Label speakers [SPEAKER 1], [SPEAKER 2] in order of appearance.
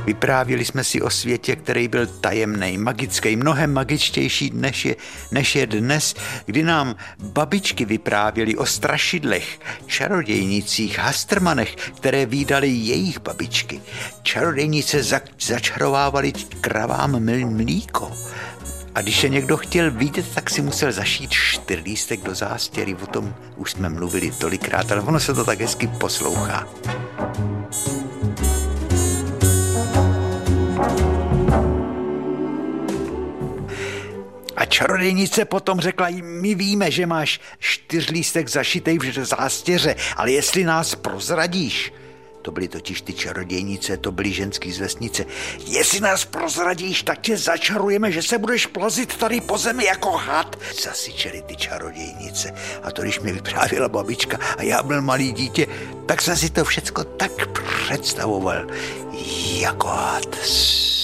[SPEAKER 1] Vyprávěli jsme si o světě, který byl tajemný, magický, mnohem magičtější než je dnes, kdy nám babičky vyprávěli o strašidlech, čarodějnicích, hastrmanech, které vídali jejich babičky. Čarodějnice začarovávaly kravám mlíko. A když je někdo chtěl vidět, tak si musel zašít štyrlístek do zástěry. O tom už jsme mluvili tolikrát, ale ono se to tak hezky poslouchá. A čarodějnice potom řekla, my víme, že máš štyrlístek zašitej v zástěře, ale jestli nás prozradíš, to byly totiž ty čarodějnice, to byly ženský z vesnice, jestli nás prozradíš, tak tě začarujeme, že se budeš plazit tady po zemi jako had. Zasyčeli ty čarodějnice. A to, když mi vyprávěla babička a já byl malý dítě, tak jsem si to všecko tak představoval jako had.